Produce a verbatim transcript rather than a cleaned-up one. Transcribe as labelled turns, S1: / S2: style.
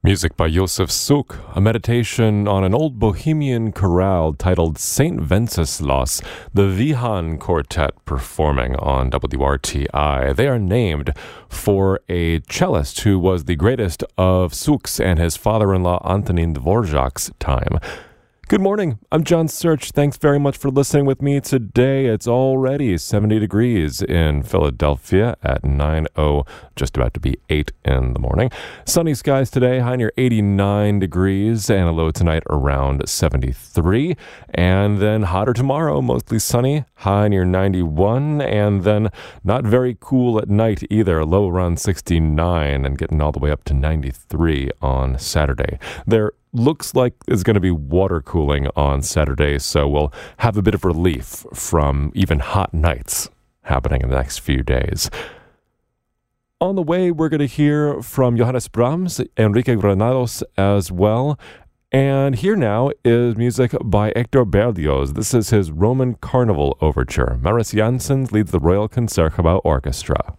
S1: Music by Josef Suk, a meditation on an old Bohemian chorale titled Saint Wenceslas, the Vihan Quartet performing on W R T I. They are named for a cellist who was the greatest of Suk's and his father-in-law Antonin Dvorak's time. Good morning, I'm John Search. Thanks very much for listening with me today. It's already seventy degrees in Philadelphia at nine oh, just about to be eight in the morning. Sunny skies today, high near eighty-nine degrees, and a low tonight around seventy-three. And then hotter tomorrow, mostly sunny, high near ninety-one, and then not very cool at night either, low around sixty-nine, and getting all the way up to ninety-three on Saturday. There looks like it's going to be water cooling on Saturday, so we'll have a bit of relief from even hot nights happening in the next few days. On the way, we're going to hear from Johannes Brahms, Enrique Granados as well. And here now is music by Hector Berlioz. This is his Roman Carnival Overture. Maris Jansen leads the Royal Concertgebouw Orchestra.